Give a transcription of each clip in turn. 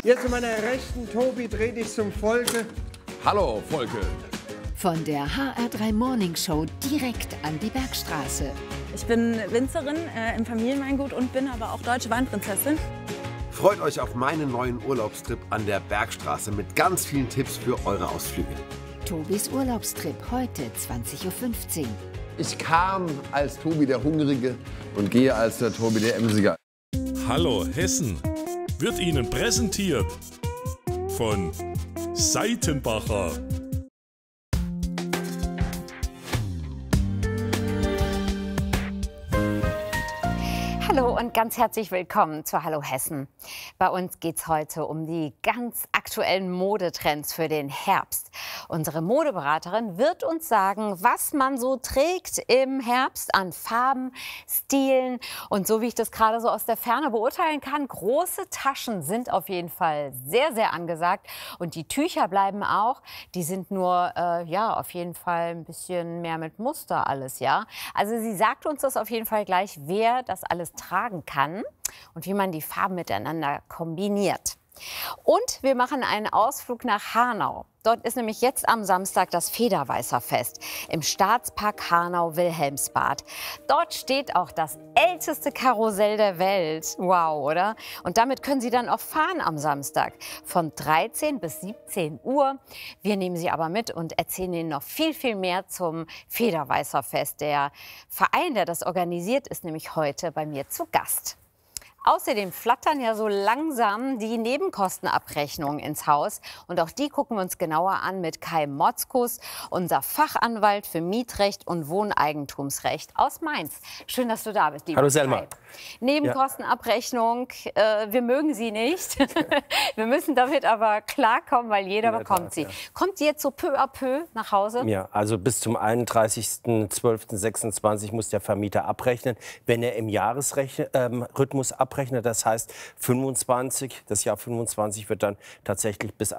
Hier zu meiner Rechten, Tobi, dreh dich zum Volke. Hallo, Volke. Von der HR3 Morning Show direkt an die Bergstraße. Ich bin Winzerin im Familienweingut und bin aber auch deutsche Weinprinzessin. Freut euch auf meinen neuen Urlaubstrip an der Bergstraße mit ganz vielen Tipps für eure Ausflüge. Tobis Urlaubstrip heute 20:15 Uhr. Ich kam als Tobi der Hungrige und gehe als der Tobi der Emsiger. Hallo Hessen wird Ihnen präsentiert von Seitenbacher. Hallo und ganz herzlich willkommen zu Hallo Hessen. Bei uns geht es heute um die ganz aktuellen Modetrends für den Herbst. Unsere Modeberaterin wird uns sagen, was man so trägt im Herbst an Farben, Stilen. Und so wie ich das gerade so aus der Ferne beurteilen kann, große Taschen sind auf jeden Fall sehr, sehr angesagt. Und die Tücher bleiben auch. Die sind nur, ja, auf jeden Fall ein bisschen mehr mit Muster alles, ja. Also sie sagt uns das auf jeden Fall gleich, wer das alles tragen kann und wie man die Farben miteinander kombiniert. Und wir machen einen Ausflug nach Hanau. Dort ist nämlich jetzt am Samstag das Federweißerfest im Staatspark Hanau-Wilhelmsbad. Dort steht auch das älteste Karussell der Welt. Wow, oder? Und damit können Sie dann auch fahren am Samstag von 13 bis 17 Uhr. Wir nehmen Sie aber mit und erzählen Ihnen noch viel, viel mehr zum Federweißerfest. Der Verein, der das organisiert, ist nämlich heute bei mir zu Gast. Außerdem flattern ja so langsam die Nebenkostenabrechnungen ins Haus. Und auch die gucken wir uns genauer an mit Kai Motzkus, unser Fachanwalt für Mietrecht und Wohneigentumsrecht aus Mainz. Schön, dass du da bist, lieber Hallo Selma. Kai. Nebenkostenabrechnung, wir mögen sie nicht. Wir müssen damit aber klarkommen, weil jeder bekommt sie. Ja. Kommt die jetzt so peu à peu nach Hause? Ja, also bis zum 31.12.26 muss der Vermieter abrechnen, wenn er im Jahresrhythmus abrechnet. Das heißt, das Jahr 25 wird dann tatsächlich bis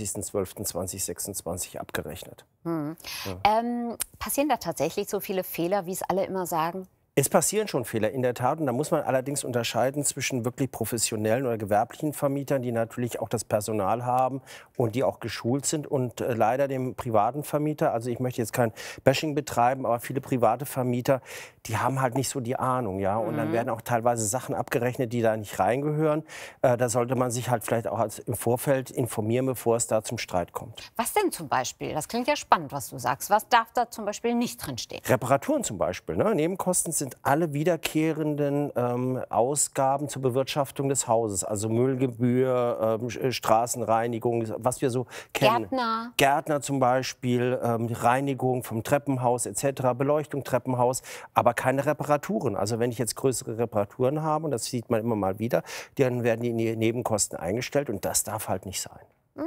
31.12.2026 abgerechnet. Ja. Passieren da tatsächlich so viele Fehler, wie es alle immer sagen? Es passieren schon Fehler, in der Tat. Und da muss man allerdings unterscheiden zwischen wirklich professionellen oder gewerblichen Vermietern, die natürlich auch das Personal haben und die auch geschult sind, und leider dem privaten Vermieter. Also ich möchte jetzt kein Bashing betreiben, aber viele private Vermieter, die haben halt nicht so die Ahnung, ja. Und dann werden auch teilweise Sachen abgerechnet, die da nicht reingehören. Da sollte man sich halt vielleicht auch im Vorfeld informieren, bevor es da zum Streit kommt. Was denn zum Beispiel? Das klingt ja spannend, was du sagst. Was darf da zum Beispiel nicht drinstehen? Reparaturen zum Beispiel, ne? Nebenkosten sind alle wiederkehrenden Ausgaben zur Bewirtschaftung des Hauses. Also Müllgebühr, Straßenreinigung, was wir so kennen. Gärtner zum Beispiel, Reinigung vom Treppenhaus etc., Beleuchtung Treppenhaus, aber keine Reparaturen. Also wenn ich jetzt größere Reparaturen habe, und das sieht man immer mal wieder, dann werden die in die Nebenkosten eingestellt, und das darf halt nicht sein.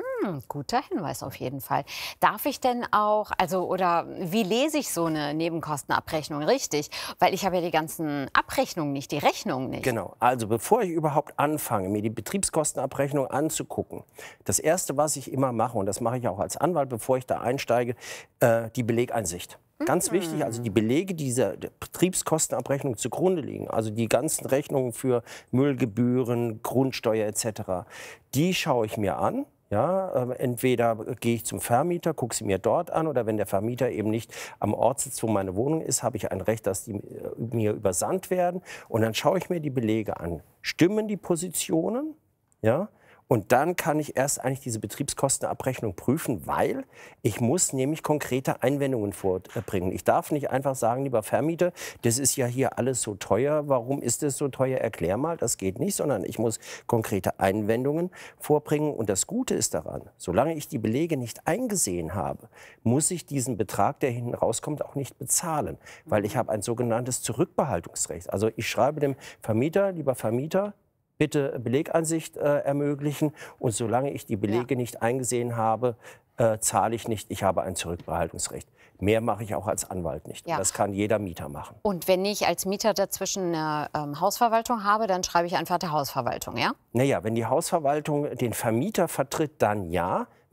Guter Hinweis auf jeden Fall. Darf ich denn auch, oder wie lese ich so eine Nebenkostenabrechnung richtig? Weil ich habe ja die ganzen Abrechnungen nicht, die Rechnungen nicht. Genau, also bevor ich überhaupt anfange, mir die Betriebskostenabrechnung anzugucken, das Erste, was ich immer mache, und das mache ich auch als Anwalt, bevor ich da einsteige, die Belegeinsicht. Ganz wichtig, also die Belege dieser Betriebskostenabrechnung zugrunde liegen, also die ganzen Rechnungen für Müllgebühren, Grundsteuer etc., die schaue ich mir an. Ja, entweder gehe ich zum Vermieter, gucke sie mir dort an, oder wenn der Vermieter eben nicht am Ort sitzt, wo meine Wohnung ist, habe ich ein Recht, dass die mir übersandt werden. Und dann schaue ich mir die Belege an. Stimmen die Positionen? Ja? Und dann kann ich erst eigentlich diese Betriebskostenabrechnung prüfen, weil ich muss nämlich konkrete Einwendungen vorbringen. Ich darf nicht einfach sagen, lieber Vermieter, das ist ja hier alles so teuer, warum ist es so teuer, erklär mal, das geht nicht, sondern ich muss konkrete Einwendungen vorbringen. Und das Gute ist daran, solange ich die Belege nicht eingesehen habe, muss ich diesen Betrag, der hinten rauskommt, auch nicht bezahlen, weil ich habe ein sogenanntes Zurückbehaltungsrecht. Also ich schreibe dem Vermieter, lieber Vermieter, bitte Belegeinsicht ermöglichen. Und solange ich die Belege nicht eingesehen habe, zahle ich nicht. Ich habe ein Zurückbehaltungsrecht. Mehr mache ich auch als Anwalt nicht. Ja. Das kann jeder Mieter machen. Und wenn ich als Mieter dazwischen eine Hausverwaltung habe, dann schreibe ich einfach der Hausverwaltung, ja? Naja, wenn die Hausverwaltung den Vermieter vertritt, dann ja.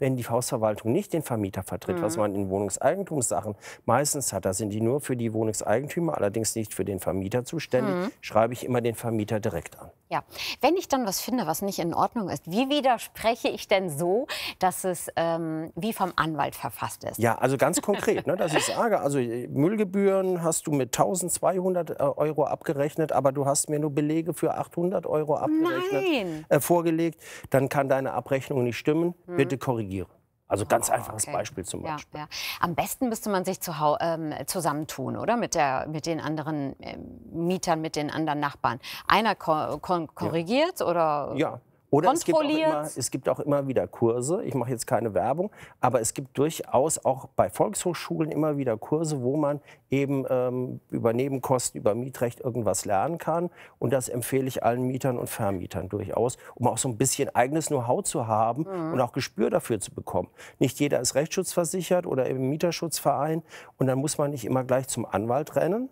wenn die Hausverwaltung nicht den Vermieter vertritt, was man in Wohnungseigentumssachen meistens hat, da sind die nur für die Wohnungseigentümer, allerdings nicht für den Vermieter zuständig, schreibe ich immer den Vermieter direkt an. Ja, wenn ich dann was finde, was nicht in Ordnung ist, wie widerspreche ich denn so, dass es wie vom Anwalt verfasst ist? Ja, also ganz konkret, ne, dass ich sage, also Müllgebühren hast du mit 1.200 € abgerechnet, aber du hast mir nur Belege für 800 € abgerechnet, vorgelegt, dann kann deine Abrechnung nicht stimmen, bitte korrigiere. Also ganz einfaches Beispiel zum Beispiel. Ja. Am besten müsste man sich zusammentun, oder? Mit den anderen Mietern, mit den anderen Nachbarn. Einer korrigiert oder Oder kontrolliert? es gibt auch immer wieder Kurse, ich mache jetzt keine Werbung, aber es gibt durchaus auch bei Volkshochschulen immer wieder Kurse, wo man eben über Nebenkosten, über Mietrecht irgendwas lernen kann. Und das empfehle ich allen Mietern und Vermietern durchaus, um auch so ein bisschen eigenes Know-how zu haben und auch Gespür dafür zu bekommen. Nicht jeder ist rechtsschutzversichert oder im Mieterschutzverein und dann muss man nicht immer gleich zum Anwalt rennen,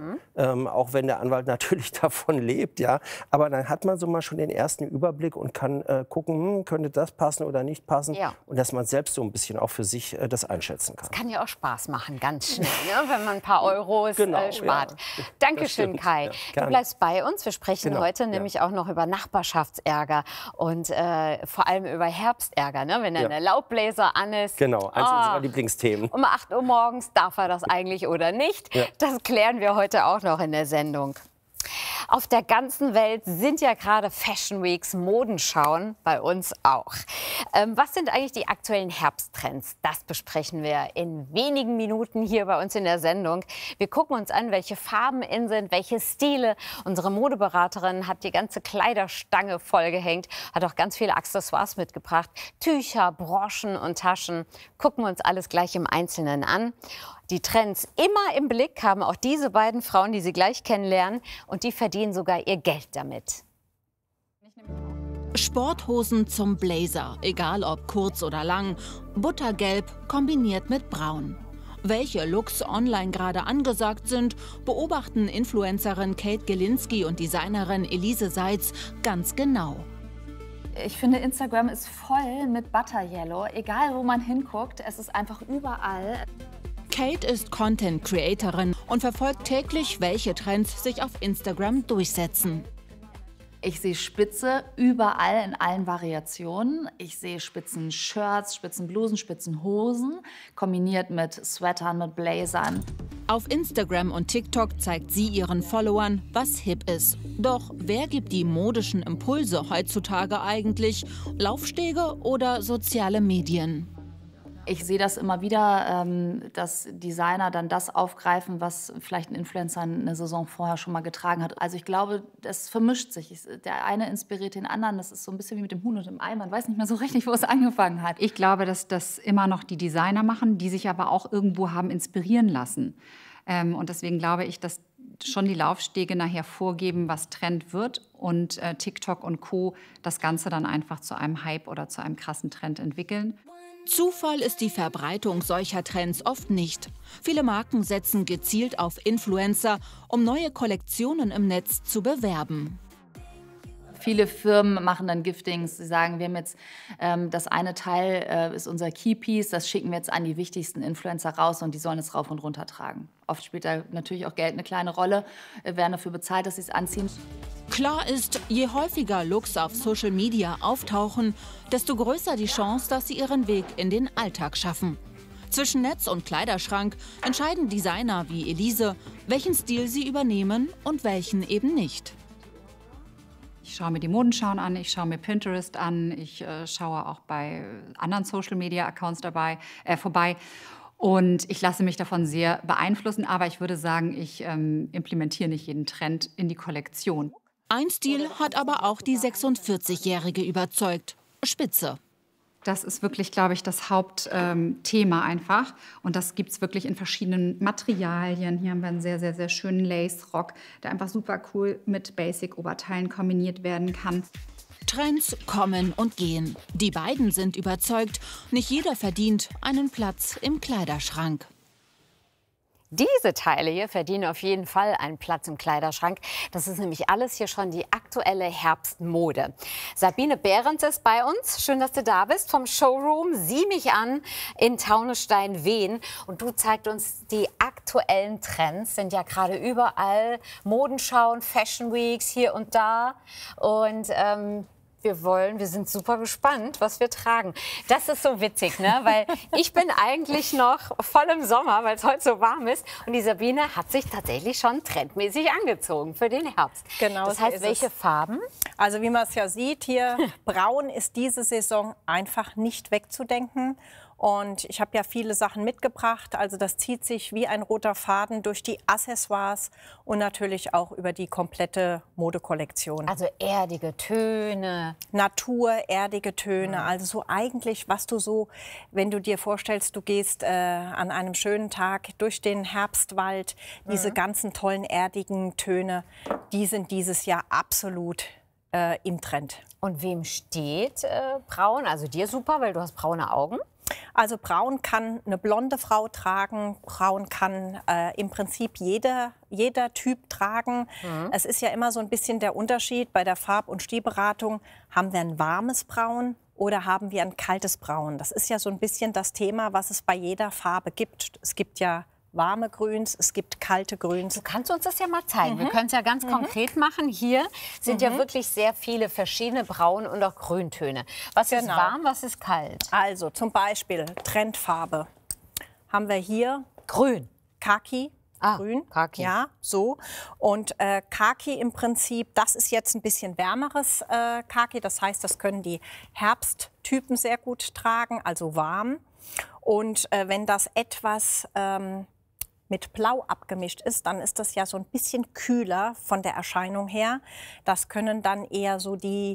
auch wenn der Anwalt natürlich davon lebt, ja. Aber dann hat man so mal schon den ersten Überblick und kann gucken, könnte das passen oder nicht passen. Ja. Und dass man selbst so ein bisschen auch für sich das einschätzen kann. Das kann ja auch Spaß machen, ganz schnell, ne? Wenn man ein paar Euros spart. Ja. Dankeschön, Kai. Du bleibst bei uns. Wir sprechen heute nämlich auch noch über Nachbarschaftsärger und vor allem über Herbstärger, ne? Wenn der Laubbläser an ist. Genau, eins unserer Lieblingsthemen. Um 8 Uhr morgens, darf er das eigentlich oder nicht? Ja. Das klären wir heute auch noch in der Sendung. Auf der ganzen Welt sind ja gerade Fashion Weeks, Modenschauen, bei uns auch. Was sind eigentlich die aktuellen Herbsttrends? Das besprechen wir in wenigen Minuten hier bei uns in der Sendung. Wir gucken uns an, welche Farben in sind, welche Stile. Unsere Modeberaterin hat die ganze Kleiderstange vollgehängt, hat auch ganz viele Accessoires mitgebracht. Tücher, Broschen und Taschen. Gucken wir uns alles gleich im Einzelnen an. Die Trends immer im Blick haben auch diese beiden Frauen, die Sie gleich kennenlernen. Und die verdienen sogar ihr Geld damit. Sporthosen zum Blazer, egal ob kurz oder lang. Buttergelb kombiniert mit braun. Welche Looks online gerade angesagt sind, beobachten Influencerin Kate Gilinsky und Designerin Elise Seitz ganz genau. Ich finde, Instagram ist voll mit Butter Yellow. Egal, wo man hinguckt, es ist einfach überall. Kate ist Content-Creatorin und verfolgt täglich, welche Trends sich auf Instagram durchsetzen. Ich sehe Spitze überall in allen Variationen. Ich sehe Spitzen-Shirts, Spitzenblusen, Spitzenhosen, kombiniert mit Sweatern, mit Blazern. Auf Instagram und TikTok zeigt sie ihren Followern, was hip ist. Doch wer gibt die modischen Impulse heutzutage eigentlich? Laufstege oder soziale Medien? Ich sehe das immer wieder, dass Designer dann das aufgreifen, was vielleicht ein Influencer eine Saison vorher schon mal getragen hat. Also ich glaube, das vermischt sich. Der eine inspiriert den anderen. Das ist so ein bisschen wie mit dem Huhn und dem Ei. Man weiß nicht mehr so richtig, wo es angefangen hat. Ich glaube, dass das immer noch die Designer machen, die sich aber auch irgendwo haben inspirieren lassen. Und deswegen glaube ich, dass schon die Laufstege nachher vorgeben, was Trend wird und TikTok und Co. das Ganze dann einfach zu einem Hype oder zu einem krassen Trend entwickeln. Zufall ist die Verbreitung solcher Trends oft nicht. Viele Marken setzen gezielt auf Influencer, um neue Kollektionen im Netz zu bewerben. Viele Firmen machen dann Giftings. Sie sagen, wir haben jetzt das eine Teil ist unser Keypiece, das schicken wir jetzt an die wichtigsten Influencer raus und die sollen es rauf und runter tragen. Oft spielt da natürlich auch Geld eine kleine Rolle, werden dafür bezahlt, dass sie es anziehen. Klar ist, je häufiger Looks auf Social Media auftauchen, desto größer die Chance, dass sie ihren Weg in den Alltag schaffen. Zwischen Netz und Kleiderschrank entscheiden Designer wie Elise, welchen Stil sie übernehmen und welchen eben nicht. Ich schaue mir die Modenschauen an, ich schaue mir Pinterest an, ich schaue auch bei anderen Social-Media-Accounts vorbei. Und ich lasse mich davon sehr beeinflussen, aber ich würde sagen, ich implementiere nicht jeden Trend in die Kollektion. Ein Stil hat aber auch die 46-Jährige überzeugt. Spitze. Das ist wirklich, glaube ich, das Hauptthema einfach. Und das gibt es wirklich in verschiedenen Materialien. Hier haben wir einen sehr, sehr, sehr schönen Lace-Rock, der einfach super cool mit Basic-Oberteilen kombiniert werden kann. Trends kommen und gehen. Die beiden sind überzeugt, nicht jeder verdient einen Platz im Kleiderschrank. Diese Teile hier verdienen auf jeden Fall einen Platz im Kleiderschrank. Das ist nämlich alles hier schon die aktuelle Herbstmode. Sabine Behrens ist bei uns. Schön, dass du da bist vom Showroom Sieh mich an in Taunusstein-Wehen. Und du zeigst uns die aktuellen Trends. Sind ja gerade überall Modenschauen, Fashion Weeks hier und da. Und wir sind super gespannt, was wir tragen. Das ist so witzig, ne? Weil ich bin eigentlich noch voll im Sommer, weil es heute so warm ist. Und die Sabine hat sich tatsächlich schon trendmäßig angezogen für den Herbst. Genau. Das heißt, welche Farben? Also wie man es ja sieht hier, braun ist diese Saison einfach nicht wegzudenken. Und ich habe ja viele Sachen mitgebracht. Also das zieht sich wie ein roter Faden durch die Accessoires und natürlich auch über die komplette Modekollektion. Also erdige Töne. Natur, erdige Töne. Also so eigentlich, was du so, wenn du dir vorstellst, du gehst an einem schönen Tag durch den Herbstwald, diese ganzen tollen erdigen Töne, die sind dieses Jahr absolut im Trend. Und wem steht braun? Also dir super, weil du hast braune Augen. Also braun kann eine blonde Frau tragen, braun kann im Prinzip jeder Typ tragen. Es ist ja immer so ein bisschen der Unterschied, bei der Farb- und Stilberatung, haben wir ein warmes Braun oder haben wir ein kaltes Braun? Das ist ja so ein bisschen das Thema, was es bei jeder Farbe gibt. Es gibt ja warme Grüns, es gibt kalte Grüns. Du kannst uns das ja mal zeigen. Wir können es ja ganz konkret machen. Hier sind ja wirklich sehr viele verschiedene Braun- und auch Grüntöne. Was ist warm, was ist kalt? Also zum Beispiel Trendfarbe haben wir hier Grün. Khaki. Grün, Khaki. Ja, so. Und Khaki im Prinzip, das ist jetzt ein bisschen wärmeres Khaki. Das heißt, das können die Herbsttypen sehr gut tragen, also warm. Und wenn das etwas mit Blau abgemischt ist, dann ist das ja so ein bisschen kühler von der Erscheinung her. Das können dann eher so die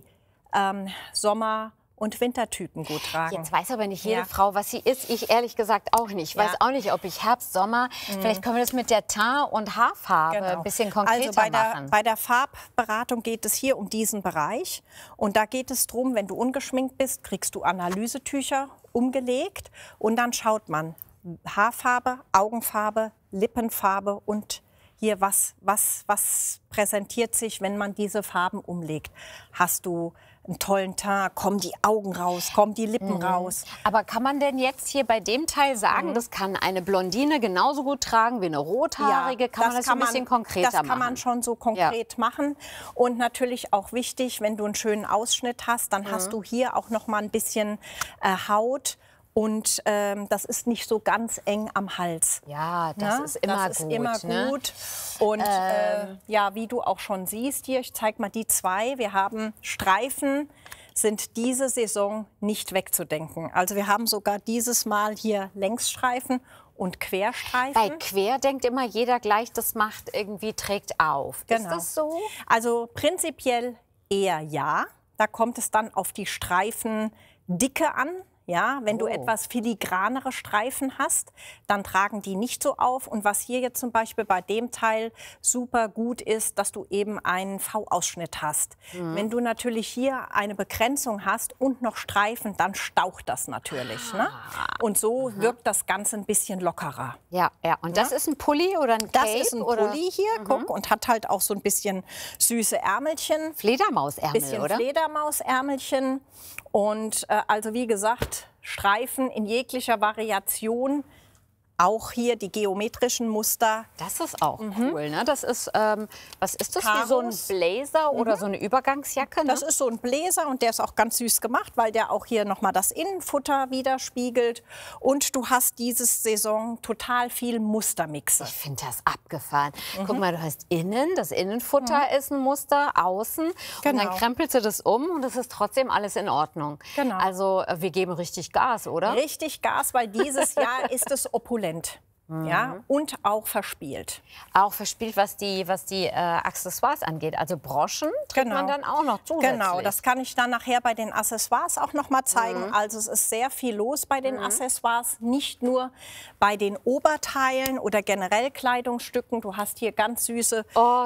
Sommer- und Wintertypen gut tragen. Jetzt weiß aber nicht jede Frau, was sie ist. Ich ehrlich gesagt auch nicht. Ich weiß auch nicht, ob ich Herbst, Sommer, vielleicht können wir das mit der Teint- und Haarfarbe ein bisschen konkreter machen. Bei der Farbberatung geht es hier um diesen Bereich. Und da geht es darum, wenn du ungeschminkt bist, kriegst du Analysetücher umgelegt. Und dann schaut man Haarfarbe, Augenfarbe, Lippenfarbe und hier, was präsentiert sich, wenn man diese Farben umlegt. Hast du einen tollen Teint, kommen die Augen raus, kommen die Lippen raus. Aber kann man denn jetzt hier bei dem Teil sagen, das kann eine Blondine genauso gut tragen wie eine Rothaarige? Kann man das ein bisschen konkreter machen? Das kann man schon so konkret machen. Und natürlich auch wichtig, wenn du einen schönen Ausschnitt hast, dann hast du hier auch noch mal ein bisschen Haut. Und das ist nicht so ganz eng am Hals. Ja, das ist immer das gut. Ist immer gut. Und ja, wie du auch schon siehst hier, ich zeige mal die zwei. Wir haben Streifen, sind diese Saison nicht wegzudenken. Also wir haben sogar dieses Mal hier Längsstreifen und Querstreifen. Bei quer denkt immer jeder gleich, das macht irgendwie, trägt auf. Genau. Ist das so? Also prinzipiell eher ja. Da kommt es dann auf die Streifendicke an. Ja, wenn du etwas filigranere Streifen hast, dann tragen die nicht so auf. Und was hier jetzt zum Beispiel bei dem Teil super gut ist, dass du eben einen V-Ausschnitt hast. Wenn du natürlich hier eine Begrenzung hast und noch Streifen, dann staucht das natürlich. Ne? Und so wirkt das Ganze ein bisschen lockerer. Ja, ja. Und das ist ein Pulli oder ein Cape? Das ist ein Pulli hier, guck, und hat halt auch so ein bisschen süße Ärmelchen. Fledermausärmel, bisschen oder? Fledermausärmelchen. Und also wie gesagt, Streifen in jeglicher Variation. Auch hier die geometrischen Muster. Das ist auch cool, ne? Das ist, was ist das, wie so ein Blazer oder so eine Übergangsjacke? Ne? Das ist so ein Blazer und der ist auch ganz süß gemacht, weil der auch hier nochmal das Innenfutter widerspiegelt. Und du hast dieses Saison total viel Mustermixe. Ich finde das abgefahren. Guck mal, du hast innen, das Innenfutter ist ein Muster, außen. Und dann krempelst du das um und es ist trotzdem alles in Ordnung. Genau. Also wir geben richtig Gas, oder? Richtig Gas, weil dieses Jahr ist es opulent. Ja, und auch verspielt. Auch verspielt, was die Accessoires angeht. Also Broschen trägt man dann auch noch zusätzlich. Genau, das kann ich dann nachher bei den Accessoires auch noch mal zeigen. Also es ist sehr viel los bei den Accessoires, nicht nur bei den Oberteilen oder generell Kleidungsstücken. Du hast hier ganz süße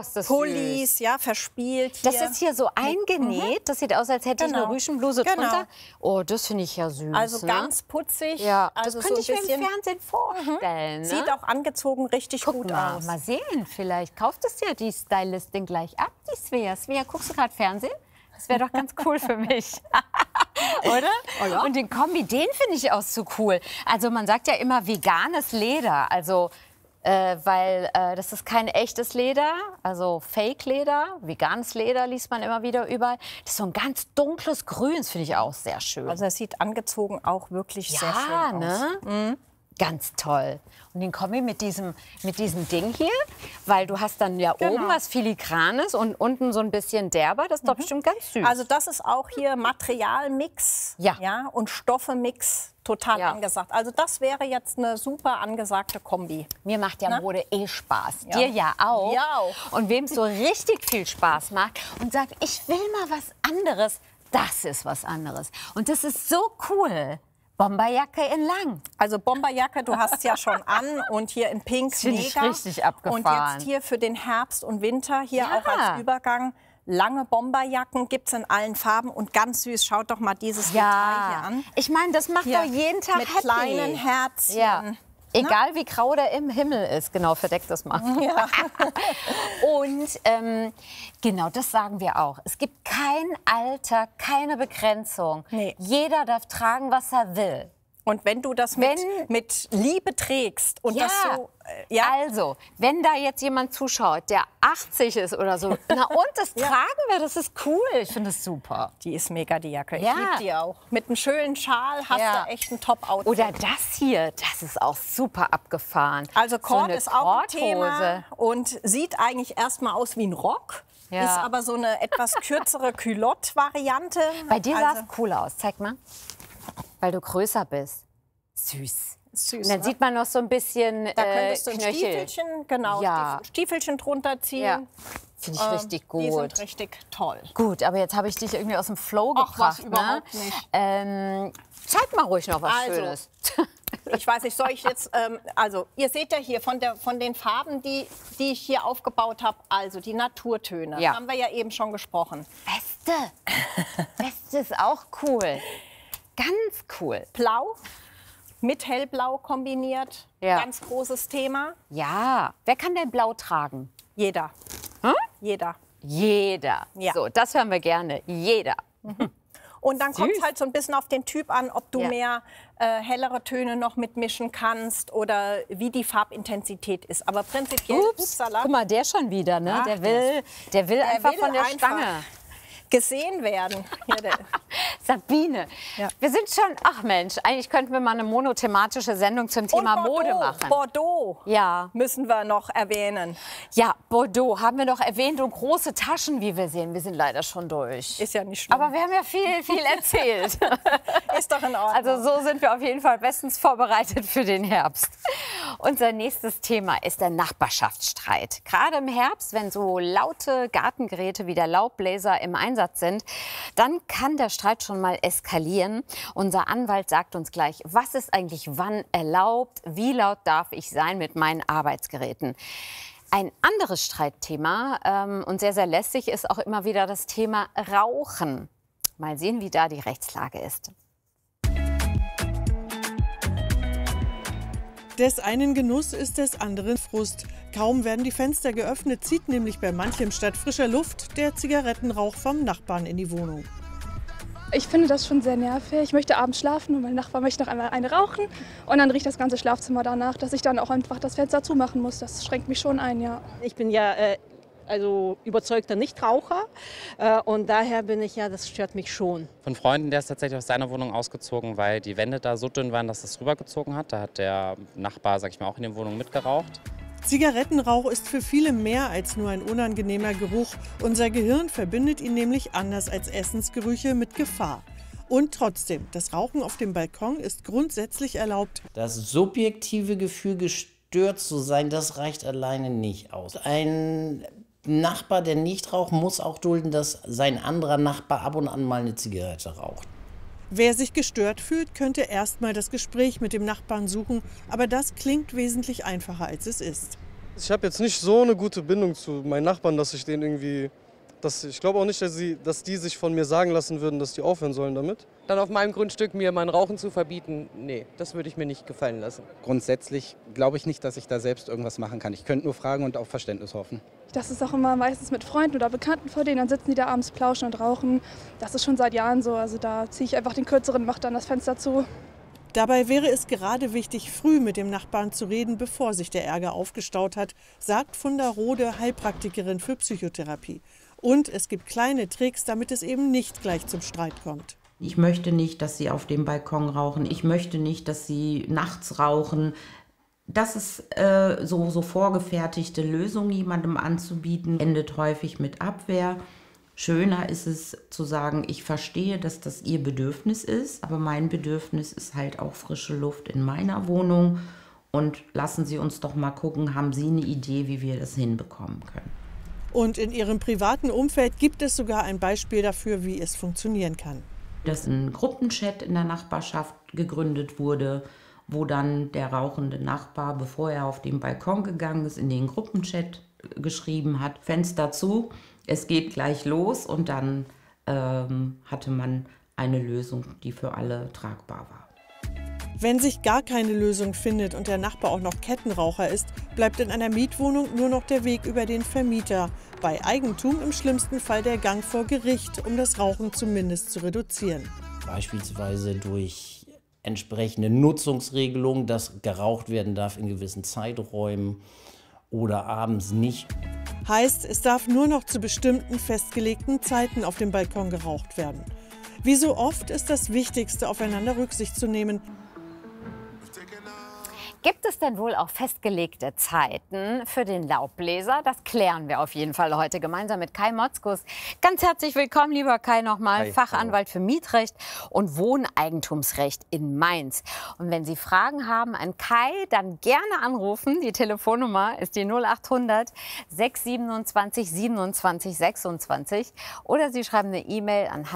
Pullis, ja, verspielt. Hier. Das ist hier so eingenäht. Das sieht aus, als hätte ich eine Rüschenbluse drunter. Oh, das finde ich ja süß. Also ganz putzig. Ja, also das könnte so ich mir im Fernsehen vorstellen. sieht auch angezogen richtig gut aus. Mal sehen, vielleicht kauft es ja die Stylistin gleich ab, die Svea. Svea, guckst du gerade Fernsehen? Das wäre doch ganz cool für mich. Oder? Oh ja. Und den Kombi, den finde ich auch so cool. Also man sagt ja immer veganes Leder. Also weil das ist kein echtes Leder, also Fake-Leder, veganes Leder liest man immer wieder überall. Das ist so ein ganz dunkles Grün, das finde ich auch sehr schön. Also es sieht angezogen auch wirklich sehr schön aus. Ne? Mhm. Ganz toll. Und den Kombi mit diesem Ding hier, weil du hast dann ja oben was Filigranes und unten so ein bisschen derber, das ist doch bestimmt ganz süß. Also das ist auch hier Materialmix und Stoffemix total angesagt. Also das wäre jetzt eine super angesagte Kombi. Mir macht ja Mode Spaß. Dir ja auch. Ja auch. Und wem so richtig viel Spaß macht und sagt, ich will mal was anderes, das ist was anderes. Und das ist so cool. Bomberjacke in lang. Also Bomberjacke, du hast ja schon an und hier in Pink das finde ich richtig abgefahren. Und jetzt hier für den Herbst und Winter, hier auch als Übergang, lange Bomberjacken gibt es in allen Farben und ganz süß. Schaut doch mal dieses Detail hier an. Ich meine, das macht doch jeden Tag mit happy. Kleinen Herzchen. Ja. Egal wie grau der im Himmel ist, genau, verdeckt das mal. Ja. Und genau, das sagen wir auch. Es gibt kein Alter, keine Begrenzung. Nee. Jeder darf tragen, was er will. Und wenn du das mit Liebe trägst und das so... Also, wenn da jetzt jemand zuschaut, der 80 ist oder so, na und, das tragen wir, das ist cool. Ich finde es super. Die ist mega, die Jacke. Ich liebe die auch. Mit einem schönen Schal hast du echt ein Top-Outfit. Oder das hier, das ist auch super abgefahren. Also Cord so ist auch ein Thema und sieht eigentlich erstmal aus wie ein Rock. Ja. Ist aber so eine etwas kürzere Culotte-Variante. Bei dir sah es cool aus. Zeig mal. Weil du größer bist. Süß. Süß, und dann sieht man noch so ein bisschen da könntest du ein Knöchel. Stiefelchen, Stiefelchen drunter ziehen. Ja. Finde ich richtig gut. Die sind richtig toll. Gut, aber jetzt habe ich dich irgendwie aus dem Flow gebracht. Was überhaupt nicht. Zeig mal ruhig noch was Schönes. Ich weiß nicht, soll ich jetzt, also ihr seht ja hier von den Farben, die ich hier aufgebaut habe, also die Naturtöne, haben wir ja eben schon gesprochen. Weste. Weste ist auch cool. Ganz cool. Blau. Mit hellblau kombiniert. Ganz großes Thema. Ja. Wer kann denn blau tragen? Jeder. Hm? Jeder. Jeder. Ja. So, das hören wir gerne. Jeder. Und dann kommt es halt so ein bisschen auf den Typ an, ob du mehr hellere Töne noch mitmischen kannst oder wie die Farbintensität ist. Aber prinzipiell, guck mal, der schon wieder, ne? Ach, der will einfach von der Stange gesehen werden. Sabine, wir sind schon, ach Mensch, eigentlich könnten wir mal eine monothematische Sendung zum Thema Mode machen. Bordeaux müssen wir noch erwähnen. Ja, Bordeaux haben wir noch erwähnt und große Taschen, wie wir sehen. Wir sind leider schon durch. Ist ja nicht schlimm. Aber wir haben ja viel erzählt. Ist doch in Ordnung. Also so sind wir auf jeden Fall bestens vorbereitet für den Herbst. Unser nächstes Thema ist der Nachbarschaftsstreit. Gerade im Herbst, wenn so laute Gartengeräte wie der Laubbläser im Einsatz sind, dann kann der Streit schon mal eskalieren. Unser Anwalt sagt uns gleich, was ist eigentlich wann erlaubt, wie laut darf ich sein mit meinen Arbeitsgeräten. Ein anderes Streitthema und sehr, sehr lästig ist auch immer wieder das Thema Rauchen. Mal sehen, wie da die Rechtslage ist. Des einen Genuss ist des anderen Frust. Kaum werden die Fenster geöffnet, zieht nämlich bei manchem statt frischer Luft der Zigarettenrauch vom Nachbarn in die Wohnung. Ich finde das schon sehr nervig. Ich möchte abends schlafen und mein Nachbar möchte noch einmal eine rauchen. Und dann riecht das ganze Schlafzimmer danach, dass ich dann auch einfach das Fenster zumachen muss. Das schränkt mich schon ein, ja. Ich bin ja also überzeugter Nichtraucher und daher bin ich das stört mich schon. Von Freunden, der ist tatsächlich aus seiner Wohnung ausgezogen, weil die Wände da so dünn waren, dass es rübergezogen hat. Da hat der Nachbar, sag ich mal, auch in der Wohnung mitgeraucht. Zigarettenrauch ist für viele mehr als nur ein unangenehmer Geruch. Unser Gehirn verbindet ihn nämlich anders als Essensgerüche mit Gefahr. Und trotzdem, das Rauchen auf dem Balkon ist grundsätzlich erlaubt. Das subjektive Gefühl, gestört zu sein, das reicht alleine nicht aus. Ein Nachbar, der nicht raucht, muss auch dulden, dass sein anderer Nachbar ab und an mal eine Zigarette raucht. Wer sich gestört fühlt, könnte erst mal das Gespräch mit dem Nachbarn suchen. Aber das klingt wesentlich einfacher, als es ist. Ich habe jetzt nicht so eine gute Bindung zu meinen Nachbarn, dass ich denen irgendwie Ich glaube auch nicht, dass die sich von mir sagen lassen würden, dass die aufhören sollen damit. Dann auf meinem Grundstück mir mein Rauchen zu verbieten, nee, das würde ich mir nicht gefallen lassen. Grundsätzlich glaube ich nicht, dass ich da selbst irgendwas machen kann. Ich könnte nur fragen und auf Verständnis hoffen. Das ist auch immer meistens mit Freunden oder Bekannten vor denen, dann sitzen die da abends plauschen und rauchen. Das ist schon seit Jahren so, also da ziehe ich einfach den kürzeren, mache dann das Fenster zu. Dabei wäre es gerade wichtig, früh mit dem Nachbarn zu reden, bevor sich der Ärger aufgestaut hat, sagt Funda Rode, Heilpraktikerin für Psychotherapie. Und es gibt kleine Tricks, damit es eben nicht gleich zum Streit kommt. Ich möchte nicht, dass sie auf dem Balkon rauchen. Ich möchte nicht, dass sie nachts rauchen. Das ist so vorgefertigte Lösungen jemandem anzubieten, endet häufig mit Abwehr. Schöner ist es zu sagen, ich verstehe, dass das ihr Bedürfnis ist, aber mein Bedürfnis ist halt auch frische Luft in meiner Wohnung. Und lassen Sie uns doch mal gucken, haben Sie eine Idee, wie wir das hinbekommen können? Und in ihrem privaten Umfeld gibt es sogar ein Beispiel dafür, wie es funktionieren kann. Dass ein Gruppenchat in der Nachbarschaft gegründet wurde, wo dann der rauchende Nachbar, bevor er auf den Balkon gegangen ist, in den Gruppenchat geschrieben hat, Fenster zu, es geht gleich los, und dann hatte man eine Lösung, die für alle tragbar war. Wenn sich gar keine Lösung findet und der Nachbar auch noch Kettenraucher ist, bleibt in einer Mietwohnung nur noch der Weg über den Vermieter. Bei Eigentum im schlimmsten Fall der Gang vor Gericht, um das Rauchen zumindest zu reduzieren. Beispielsweise durch entsprechende Nutzungsregelungen, dass geraucht werden darf in gewissen Zeiträumen oder abends nicht. Heißt, es darf nur noch zu bestimmten festgelegten Zeiten auf dem Balkon geraucht werden. Wie so oft ist das Wichtigste, aufeinander Rücksicht zu nehmen. Gibt es denn wohl auch festgelegte Zeiten für den Laubbläser? Das klären wir auf jeden Fall heute gemeinsam mit Kai Motzkus. Ganz herzlich willkommen, lieber Kai, nochmal. Hi, Fachanwalt für Mietrecht und Wohneigentumsrecht in Mainz. Und wenn Sie Fragen haben an Kai, dann gerne anrufen. Die Telefonnummer ist die 0800 627 27 26. Oder Sie schreiben eine E-Mail an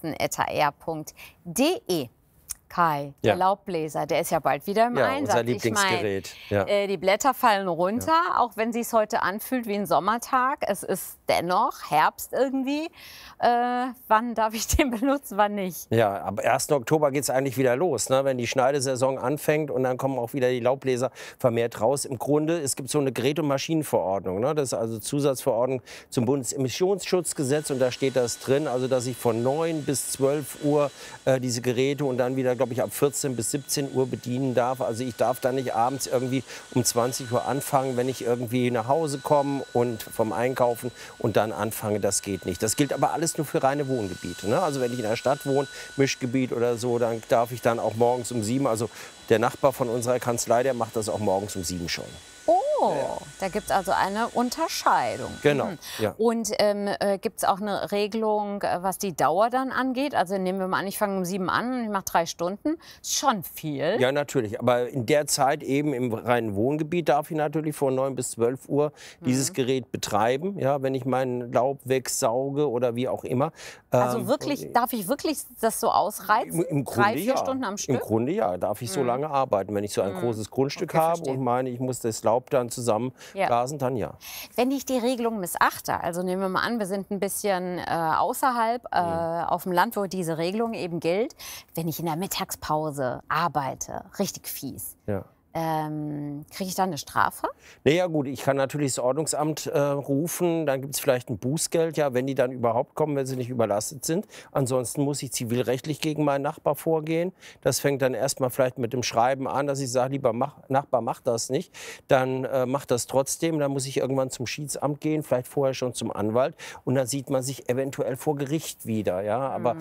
hallohessen@hr.de. Kai, der Laubbläser, der ist ja bald wieder im Einsatz. Unser Lieblingsgerät. Ich meine, die Blätter fallen runter, auch wenn es heute anfühlt wie ein Sommertag. Es ist dennoch Herbst irgendwie. Wann darf ich den benutzen, wann nicht? Ja, ab 1. Oktober geht es eigentlich wieder los, ne? Wenn die Schneidesaison anfängt, und dann kommen auch wieder die Laubbläser vermehrt raus. Im Grunde, es gibt so eine Gerät- und Maschinenverordnung, ne? Das ist also Zusatzverordnung zum Bundesemissionsschutzgesetz, und da steht das drin, also dass ich von 9 bis 12 Uhr diese Geräte und dann wieder, glaube ich, ab 14 bis 17 Uhr bedienen darf. Also ich darf da nicht abends irgendwie um 20 Uhr anfangen, wenn ich irgendwie nach Hause komme und vom Einkaufen und dann anfange. Das geht nicht. Das gilt aber alles nur für reine Wohngebiete, ne? Also wenn ich in der Stadt wohne, Mischgebiet oder so, dann darf ich dann auch morgens um 7, also der Nachbar von unserer Kanzlei, der macht das auch morgens um 7 schon. Oh, da gibt es also eine Unterscheidung. Genau, ja. Und gibt es auch eine Regelung, was die Dauer dann angeht? Also nehmen wir mal an, ich fange um 7 an und ich mache 3 Stunden. Ist schon viel. Ja, natürlich. Aber in der Zeit eben im reinen Wohngebiet darf ich natürlich von 9 bis 12 Uhr dieses Gerät betreiben. Ja, wenn ich mein Laub wegsauge oder wie auch immer. Also wirklich, darf ich wirklich das so ausreizen? Im Grunde 3-4 Stunden am Stück? Im Grunde ja, darf ich so lange arbeiten. Wenn ich so ein großes Grundstück habe und meine, ich muss das Laub dann zusammenblasen, dann ja. Wenn ich die Regelung missachte, also nehmen wir mal an, wir sind ein bisschen außerhalb auf dem Land, wo diese Regelung eben gilt, wenn ich in der Mittagspause arbeite, richtig fies. Ja. Kriege ich dann eine Strafe? Naja gut, ich kann natürlich das Ordnungsamt rufen, dann gibt es vielleicht ein Bußgeld, ja, wenn die dann überhaupt kommen, wenn sie nicht überlastet sind. Ansonsten muss ich zivilrechtlich gegen meinen Nachbar vorgehen. Das fängt dann erstmal vielleicht mit dem Schreiben an, dass ich sage, lieber Nachbar, mach das nicht. Dann macht das trotzdem, dann muss ich irgendwann zum Schiedsamt gehen, vielleicht vorher schon zum Anwalt, und dann sieht man sich eventuell vor Gericht wieder. Ja? Aber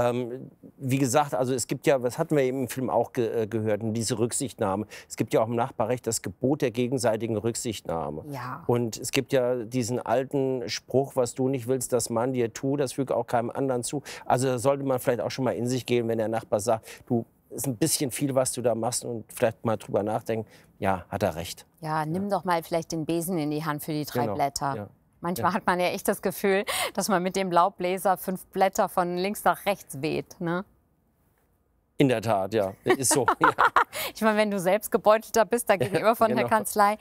wie gesagt, also es gibt ja, das hatten wir eben im Film auch gehört, diese Rücksichtnahme. Es gibt ja auch im Nachbarrecht das Gebot der gegenseitigen Rücksichtnahme. Ja. Und es gibt ja diesen alten Spruch, was du nicht willst, dass man dir tut, das füge auch keinem anderen zu. Also da sollte man vielleicht auch schon mal in sich gehen, wenn der Nachbar sagt, du, ist ein bisschen viel, was du da machst, und vielleicht mal drüber nachdenken, ja, hat er recht. Ja, nimm doch mal vielleicht den Besen in die Hand für die 3 Blätter. Ja. Manchmal hat man ja echt das Gefühl, dass man mit dem Laubbläser 5 Blätter von links nach rechts weht, ne? In der Tat, ja. Ist so. Ja. Ich meine, wenn du selbst gebeutelter bist, da gegenüber von der Kanzlei.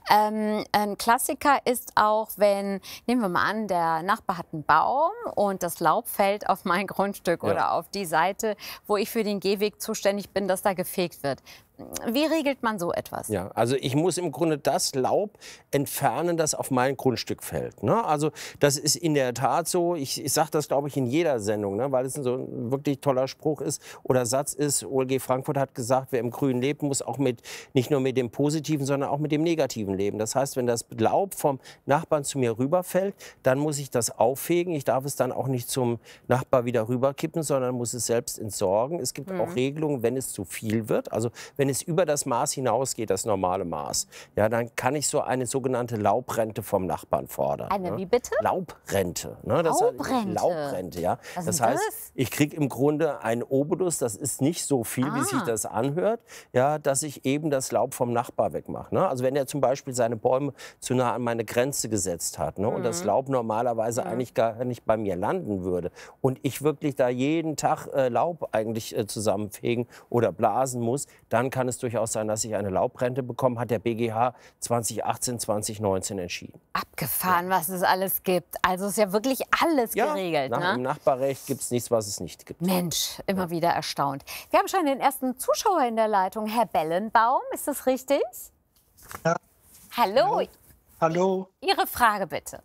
Ein Klassiker ist auch, wenn, nehmen wir mal an, der Nachbar hat einen Baum und das Laub fällt auf mein Grundstück oder auf die Seite, wo ich für den Gehweg zuständig bin, dass da gefegt wird. Wie regelt man so etwas? Ja, also ich muss im Grunde das Laub entfernen, das auf mein Grundstück fällt. Ne? Also das ist in der Tat so, ich sage das, glaube ich, in jeder Sendung, ne? Weil es so ein wirklich toller Spruch ist oder Satz ist. OLG Frankfurt hat gesagt, wer im Grünen lebt, muss auch nicht nur mit dem Positiven, sondern auch mit dem Negativen leben. Das heißt, wenn das Laub vom Nachbarn zu mir rüberfällt, dann muss ich das auffegen. Ich darf es dann auch nicht zum Nachbar wieder rüberkippen, sondern muss es selbst entsorgen. Es gibt auch Regelungen, wenn es zu viel wird. Also wenn es über das Maß hinausgeht, das normale Maß, ja, dann kann ich so eine sogenannte Laubrente vom Nachbarn fordern. Eine, wie bitte? Laubrente. Ne? Laubrente? Laubrente, ja. Was Das ist heißt, das? ich kriege im Grunde einen Obolus, das ist nicht so viel, wie sich das anhört, ja, dass ich eben das Laub vom Nachbar wegmache. Ne? Also wenn er zum Beispiel seine Bäume zu nah an meine Grenze gesetzt hat, ne, und das Laub normalerweise eigentlich gar nicht bei mir landen würde und ich wirklich da jeden Tag Laub eigentlich zusammenfegen oder blasen muss, dann kann es durchaus sein, dass ich eine Laubrente bekomme, hat der BGH 2018, 2019 entschieden. Abgefahren, was es alles gibt. Also ist ja wirklich alles geregelt. Im Ne? Nachbarrecht gibt es nichts, was es nicht gibt. Mensch, immer wieder erstaunt. Wir haben schon den ersten Zuschauer in der Leitung, Herr Bellenbaum. Ist das richtig? Ja. Hallo. Hallo. Ihre Frage bitte.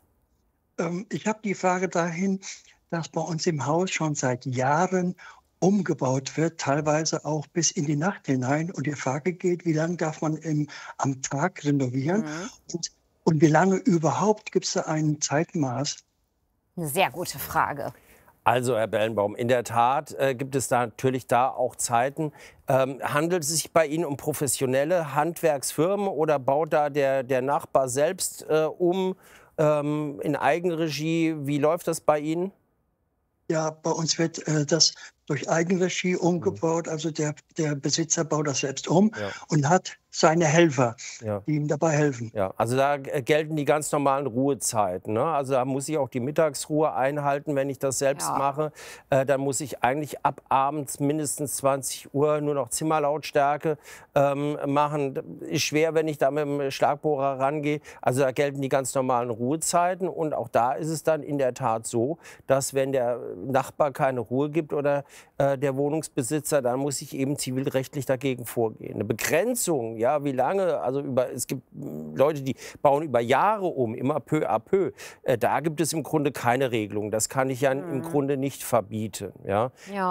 Ich habe die Frage dahin, dass bei uns im Haus schon seit Jahren umgebaut wird, teilweise auch bis in die Nacht hinein. Und die Frage geht, wie lange darf man am Tag renovieren und wie lange überhaupt, gibt es da ein Zeitmaß? Eine sehr gute Frage. Also, Herr Bellenbaum, in der Tat gibt es da natürlich auch Zeiten. Handelt es sich bei Ihnen um professionelle Handwerksfirmen oder baut da der Nachbar selbst in Eigenregie? Wie läuft das bei Ihnen? Ja, bei uns wird das durch Eigenregie umgebaut. Also der Besitzer baut das selbst um und hat seine Helfer, die ihm dabei helfen. Ja, also da gelten die ganz normalen Ruhezeiten. Ne? Also da muss ich auch die Mittagsruhe einhalten, wenn ich das selbst mache. Dann muss ich eigentlich ab abends mindestens 20 Uhr nur noch Zimmerlautstärke machen. Ist schwer, wenn ich da mit dem Schlagbohrer rangehe. Also da gelten die ganz normalen Ruhezeiten. Und auch da ist es dann in der Tat so, dass wenn der Nachbar keine Ruhe gibt oder der Wohnungsbesitzer, dann muss ich eben zivilrechtlich dagegen vorgehen. Eine Begrenzung, ja, wie lange, also es gibt Leute, die bauen über Jahre um, immer peu à peu. Da gibt es im Grunde keine Regelung. Das kann ich ja im Grunde nicht verbieten. Ja?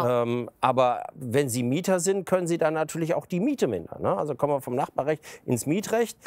Aber wenn Sie Mieter sind, können Sie dann natürlich auch die Miete mindern. Ne? Also kommen wir vom Nachbarrecht ins Mietrecht.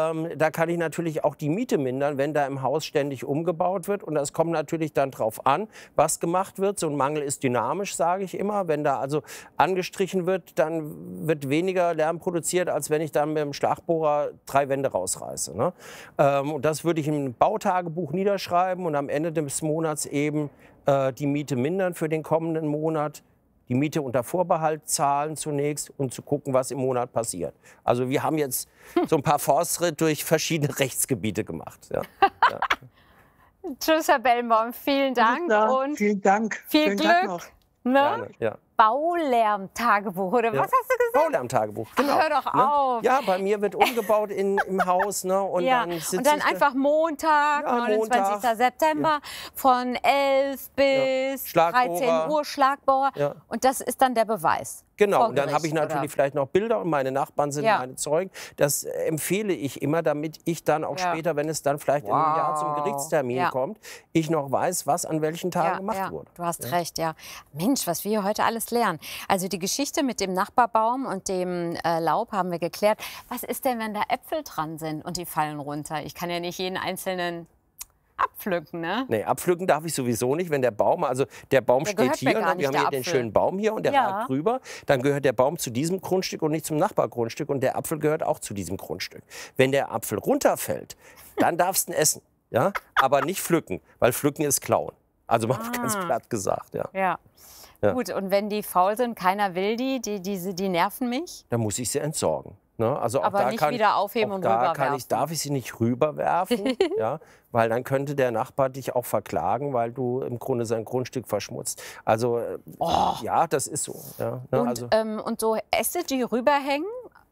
Da kann ich natürlich auch die Miete mindern, wenn da im Haus ständig umgebaut wird. Und das kommt natürlich dann drauf an, was gemacht wird. So ein Mangel ist dynamisch, sage ich immer. Wenn da also angestrichen wird, dann wird weniger Lärm produziert, als wenn ich dann mit dem Schlagbohrer 3 Wände rausreiße. Ne? Und das würde ich im Bautagebuch niederschreiben und am Ende des Monats eben die Miete mindern für den kommenden Monat. Die Miete unter Vorbehalt zahlen zunächst und zu gucken, was im Monat passiert. Also wir haben jetzt so ein paar Fortschritte durch verschiedene Rechtsgebiete gemacht. Ja. Ja. Tschüss, Herr Bellenbaum. Vielen Dank. Und vielen Dank. Viel Glück. Ne? Gerne, ja. Baulärmtagebuch, oder was hast du gesagt? Baulärmtagebuch, genau. Ach, hör doch auf. Ja, bei mir wird umgebaut im Haus. Ne? Und dann einfach Montag, 29. September, von 11 bis 13 Uhr Schlagbohrer. Ja. Und das ist dann der Beweis. Genau, und dann habe ich natürlich vielleicht noch Bilder und meine Nachbarn sind meine Zeugen. Das empfehle ich immer, damit ich dann auch später, wenn es dann vielleicht in einem Jahr zum Gerichtstermin kommt, ich noch weiß, was an welchen Tagen gemacht wurde. Du hast recht, ja. Mensch, was wir hier heute alles lernen. Also die Geschichte mit dem Nachbarbaum und dem Laub haben wir geklärt. Was ist denn, wenn da Äpfel dran sind und die fallen runter? Ich kann ja nicht jeden einzelnen abpflücken, ne? Nee, abpflücken darf ich sowieso nicht, wenn der Baum steht hier, wir haben hier den schönen Baum hier und der ragt drüber, dann gehört der Baum zu diesem Grundstück und nicht zum Nachbargrundstück und der Apfel gehört auch zu diesem Grundstück. Wenn der Apfel runterfällt, dann darfst du ihn essen, ja? Aber nicht pflücken, weil pflücken ist klauen. Also mal ganz platt gesagt, ja. Gut, und wenn die faul sind, keiner will die nerven mich? Dann muss ich sie entsorgen. Ne? Also aber auch nicht wieder aufheben und rüberwerfen. Darf ich sie nicht rüberwerfen, ja? Weil dann könnte der Nachbar dich auch verklagen, weil du im Grunde sein Grundstück verschmutzt. Also ja, das ist so. Ja, ne? Und so Äste, die rüberhängen,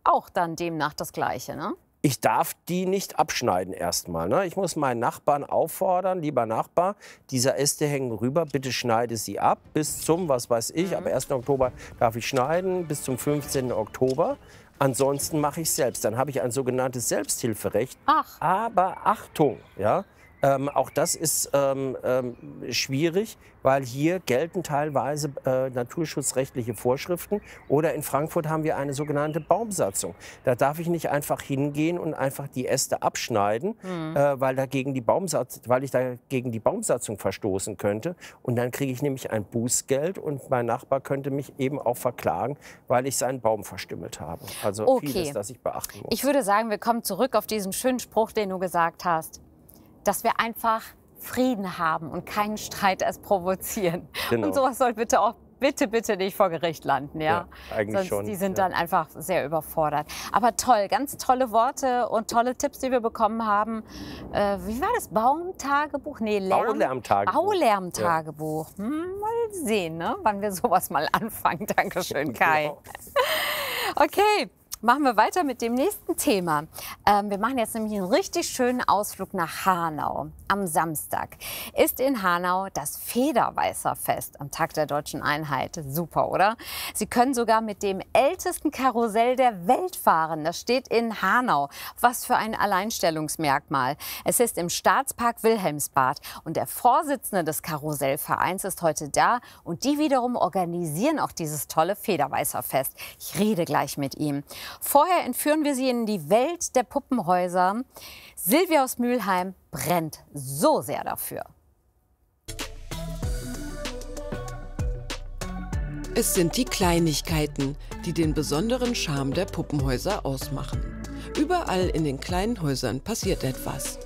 auch dann demnach das Gleiche, ne? Ich darf die nicht abschneiden erstmal. Ne? Ich muss meinen Nachbarn auffordern, lieber Nachbar, diese Äste hängen rüber, bitte schneide sie ab bis zum, was weiß ich, ab 1. Oktober darf ich schneiden, bis zum 15. Oktober. Ansonsten mache ich es selbst. Dann habe ich ein sogenanntes Selbsthilferecht. Ach. Aber Achtung, ja, auch das ist schwierig, weil hier gelten teilweise naturschutzrechtliche Vorschriften. Oder in Frankfurt haben wir eine sogenannte Baumsatzung. Da darf ich nicht einfach hingehen und einfach die Äste abschneiden, weil ich da gegen die Baumsatzung verstoßen könnte. Und dann kriege ich nämlich ein Bußgeld und mein Nachbar könnte mich eben auch verklagen, weil ich seinen Baum verstümmelt habe. Also vieles, das ich beachten muss. Ich würde sagen, wir kommen zurück auf diesen schönen Spruch, den du gesagt hast, dass wir einfach Frieden haben und keinen Streit erst provozieren. Genau. Und sowas soll bitte auch bitte nicht vor Gericht landen, ja? Eigentlich Sonst schon. die sind dann einfach sehr überfordert. Aber toll, ganz tolle Worte und tolle Tipps, die wir bekommen haben. Wie war das? Baumtagebuch? Nee, Baulärmtagebuch. Baulärmtagebuch. Mal sehen, ne? Wann wir sowas mal anfangen. Dankeschön, Kai. Okay. Machen wir weiter mit dem nächsten Thema. Wir machen jetzt nämlich einen richtig schönen Ausflug nach Hanau. Am Samstag ist in Hanau das Federweißerfest am Tag der Deutschen Einheit. Super, oder? Sie können sogar mit dem ältesten Karussell der Welt fahren. Das steht in Hanau. Was für ein Alleinstellungsmerkmal. Es ist im Staatspark Wilhelmsbad. Und der Vorsitzende des Karussellvereins ist heute da. Und die wiederum organisieren auch dieses tolle Federweißerfest. Ich rede gleich mit ihm. Vorher entführen wir Sie in die Welt der Puppenhäuser. Silvia aus Mülheim brennt so sehr dafür. Es sind die Kleinigkeiten, die den besonderen Charme der Puppenhäuser ausmachen. Überall in den kleinen Häusern passiert etwas.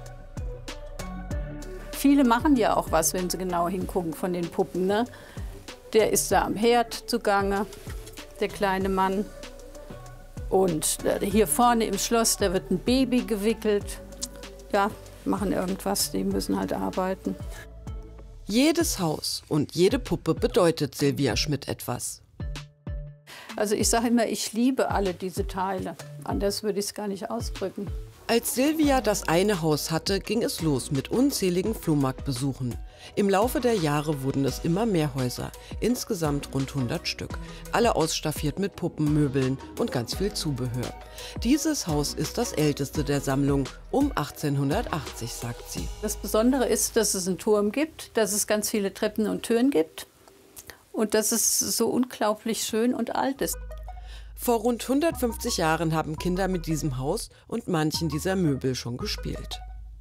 Viele machen ja auch was, wenn sie genau hingucken von den Puppen. Ne? Der ist da am Herd zugange, der kleine Mann. Und hier vorne im Schloss, da wird ein Baby gewickelt. Ja, machen irgendwas, die müssen halt arbeiten. Jedes Haus und jede Puppe bedeutet Silvia Schmidt etwas. Also ich sage immer, ich liebe alle diese Teile. Anders würde ich es gar nicht ausdrücken. Als Silvia das eine Haus hatte, ging es los mit unzähligen Flohmarktbesuchen. Im Laufe der Jahre wurden es immer mehr Häuser, insgesamt rund 100 Stück. Alle ausstaffiert mit Puppen, Möbeln und ganz viel Zubehör. Dieses Haus ist das älteste der Sammlung, um 1880, sagt sie. Das Besondere ist, dass es einen Turm gibt, dass es ganz viele Treppen und Türen gibt und dass es so unglaublich schön und alt ist. Vor rund 150 Jahren haben Kinder mit diesem Haus und manchen dieser Möbel schon gespielt.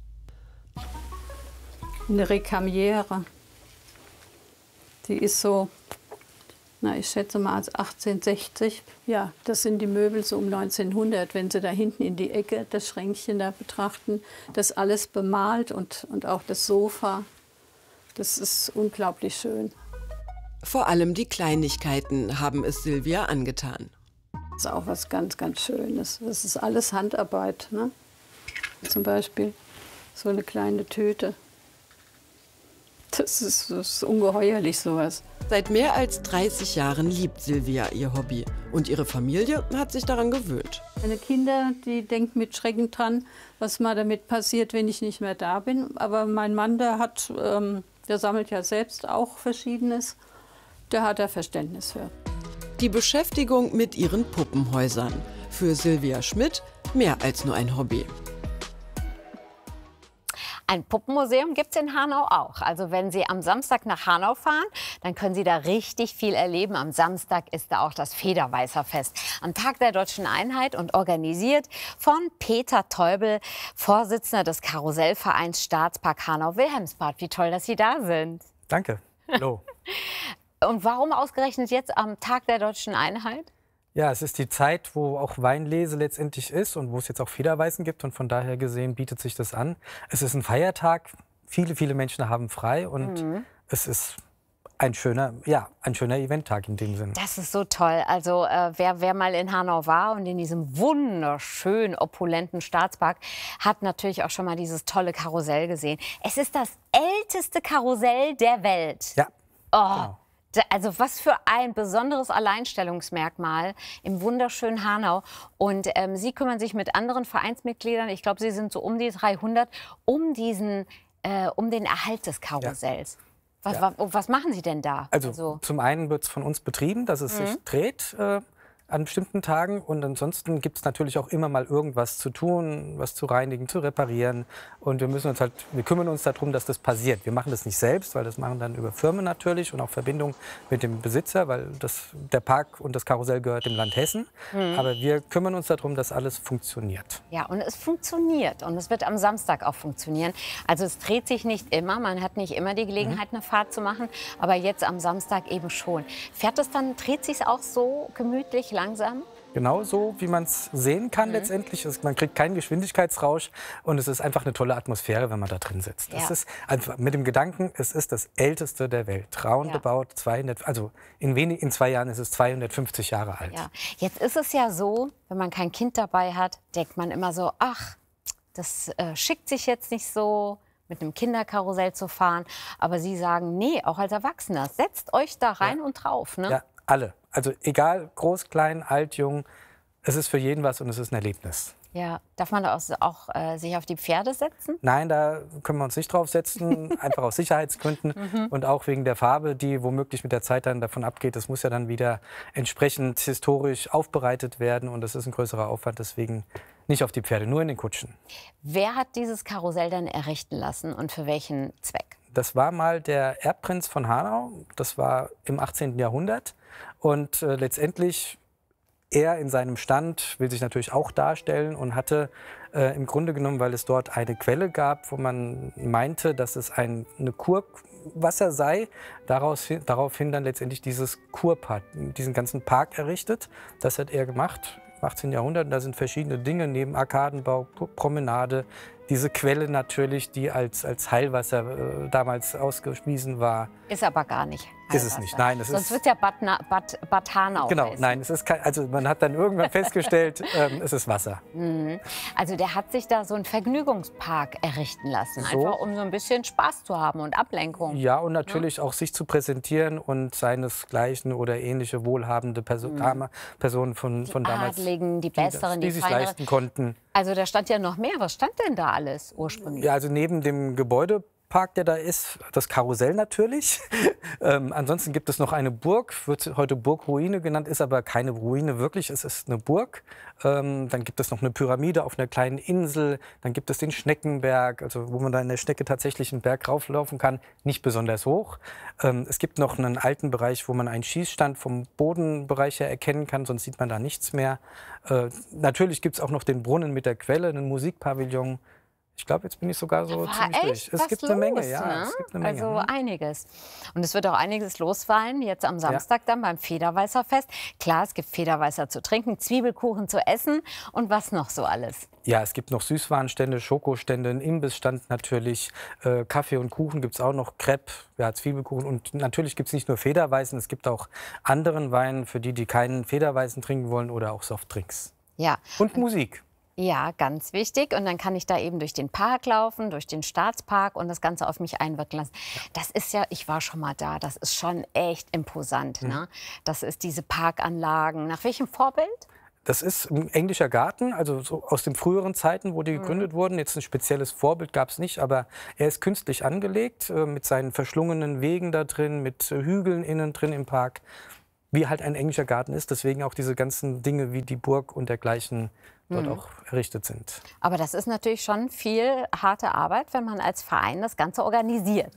Eine Recamiere. Die ist so, na, ich schätze mal 1860. Ja, das sind die Möbel so um 1900. Wenn Sie da hinten in die Ecke das Schränkchen da betrachten, das alles bemalt und auch das Sofa. Das ist unglaublich schön. Vor allem die Kleinigkeiten haben es Silvia angetan. Das ist auch was ganz, ganz Schönes. Das ist alles Handarbeit. Ne? Zum Beispiel so eine kleine Tüte. Das ist ungeheuerlich, sowas. Seit mehr als 30 Jahren liebt Silvia ihr Hobby. Und ihre Familie hat sich daran gewöhnt. Meine Kinder, die denken mit Schrecken dran, was mal damit passiert, wenn ich nicht mehr da bin. Aber mein Mann, der sammelt ja selbst auch Verschiedenes. Der hat da Verständnis für. Die Beschäftigung mit ihren Puppenhäusern. Für Silvia Schmidt mehr als nur ein Hobby. Ein Puppenmuseum gibt es in Hanau auch. Also wenn Sie am Samstag nach Hanau fahren, dann können Sie da richtig viel erleben. Am Samstag ist da auch das Federweißerfest am Tag der Deutschen Einheit und organisiert von Peter Teubel, Vorsitzender des Karussellvereins Staatspark Hanau-Wilhelmsbad. Wie toll, dass Sie da sind. Danke. Hallo. Und warum ausgerechnet jetzt am Tag der Deutschen Einheit? Ja, es ist die Zeit, wo auch Weinlese letztendlich ist und wo es jetzt auch Federweißen gibt. Und von daher gesehen bietet sich das an. Es ist ein Feiertag. Viele Menschen haben frei. Und es ist ein schöner Eventtag in dem Sinn. Das ist so toll. Also wer mal in Hanau war und in diesem wunderschönen, opulenten Staatspark, hat natürlich auch schon mal dieses tolle Karussell gesehen. Es ist das älteste Karussell der Welt. Ja. Oh. Genau. Also was für ein besonderes Alleinstellungsmerkmal im wunderschönen Hanau. Und Sie kümmern sich mit anderen Vereinsmitgliedern, ich glaube, Sie sind so um die 300, um den Erhalt des Karussells. Ja. Was machen Sie denn da? Also zum einen wird es von uns betrieben, dass es sich dreht an bestimmten Tagen. Und ansonsten gibt es natürlich auch immer mal irgendwas zu tun, was zu reinigen, zu reparieren. Und wir kümmern uns darum, dass das passiert. Wir machen das nicht selbst, weil das machen dann über Firmen natürlich und auch Verbindung mit dem Besitzer, weil der Park und das Karussell gehört dem Land Hessen. Aber wir kümmern uns darum, dass alles funktioniert. Ja, und es funktioniert. Und es wird am Samstag auch funktionieren. Also es dreht sich nicht immer. Man hat nicht immer die Gelegenheit, eine Fahrt zu machen. Aber jetzt am Samstag eben schon. Dreht sich auch so gemütlich, langsam? Genau so, wie man es sehen kann letztendlich. Man kriegt keinen Geschwindigkeitsrausch und es ist einfach eine tolle Atmosphäre, wenn man da drin sitzt. Ja. Es ist einfach mit dem Gedanken, es ist das älteste der Welt. Roundabout 200, also in 2 Jahren ist es 250 Jahre alt. Ja. Jetzt ist es ja so, wenn man kein Kind dabei hat, denkt man immer so, ach, das schickt sich jetzt nicht so, mit einem Kinderkarussell zu fahren. Aber Sie sagen, nee, auch als Erwachsener, setzt euch da rein und drauf. Ne? Ja, alle. Also egal, groß, klein, alt, jung, es ist für jeden was und es ist ein Erlebnis. Ja, darf man da auch sich auf die Pferde setzen? Nein, da können wir uns nicht drauf setzen, einfach aus Sicherheitsgründen und auch wegen der Farbe, die womöglich mit der Zeit dann davon abgeht. Das muss ja dann wieder entsprechend historisch aufbereitet werden und das ist ein größerer Aufwand, deswegen nicht auf die Pferde, nur in den Kutschen. Wer hat dieses Karussell denn errichten lassen und für welchen Zweck? Das war mal der Erbprinz von Hanau, das war im 18. Jahrhundert. Und letztendlich, er in seinem Stand will sich natürlich auch darstellen und hatte im Grunde genommen, weil es dort eine Quelle gab, wo man meinte, dass es eine Kurwasser sei, daraufhin dann letztendlich dieses Kurpark, diesen ganzen Park errichtet. Das hat er gemacht im 18. Jahrhundert. Da sind verschiedene Dinge neben Arkadenbau, Promenade, diese Quelle natürlich, die als Heilwasser damals ausgewiesen war. Ist aber gar nicht Heilwasser. Ist es nicht, nein. Sonst wird ja Bad Hanau Genau, heißen. nein, es ist also man hat dann irgendwann festgestellt, es ist Wasser. Also der hat sich da so einen Vergnügungspark errichten lassen, einfach um so ein bisschen Spaß zu haben und Ablenkung. Ja, und natürlich auch sich zu präsentieren und seinesgleichen oder ähnliche wohlhabende Personen von damals. Adligen, die Besseren, die sich leisten konnten. Also da stand ja noch mehr. Was stand denn da alles ursprünglich? Ja, also neben dem Gebäudepark, der da ist, das Karussell natürlich. Ansonsten gibt es noch eine Burg, wird heute Burgruine genannt, ist aber keine Ruine wirklich, es ist eine Burg. Dann gibt es noch eine Pyramide auf einer kleinen Insel. Dann gibt es den Schneckenberg, also wo man da in der Schnecke tatsächlich einen Berg rauflaufen kann, nicht besonders hoch. Es gibt noch einen alten Bereich, wo man einen Schießstand vom Bodenbereich her erkennen kann, sonst sieht man da nichts mehr. Natürlich gibt es auch noch den Brunnen mit der Quelle, einen Musikpavillon. Ich glaube, jetzt bin ich sogar so ziemlich durch. Es gibt eine Menge, ja. Ne? Es gibt eine Menge. Also einiges. Und es wird auch einiges losfallen, jetzt am Samstag dann beim Federweißerfest. Klar, es gibt Federweißer zu trinken, Zwiebelkuchen zu essen und was noch so alles? Ja, es gibt noch Süßwarenstände, Schokostände, einen Imbissstand natürlich, Kaffee und Kuchen gibt es auch noch, Crepe, ja, Zwiebelkuchen. Und natürlich gibt es nicht nur Federweißen, es gibt auch anderen Wein für die, die keinen Federweißen trinken wollen oder auch Softdrinks. Ja. Und Musik. Ja, ganz wichtig. Und dann kann ich da eben durch den Park laufen, durch den Staatspark und das Ganze auf mich einwirken lassen. Das ist ja, ich war schon mal da, das ist schon echt imposant. Ne? Das ist diese Parkanlagen. Nach welchem Vorbild? Das ist ein englischer Garten, also so aus den früheren Zeiten, wo die gegründet wurden. Jetzt ein spezielles Vorbild gab es nicht, aber er ist künstlich angelegt, mit seinen verschlungenen Wegen da drin, mit Hügeln innen drin im Park, wie halt ein englischer Garten ist. Deswegen auch diese ganzen Dinge wie die Burg und dergleichen dort auch errichtet sind. Aber das ist natürlich schon viel harte Arbeit, wenn man als Verein das Ganze organisiert.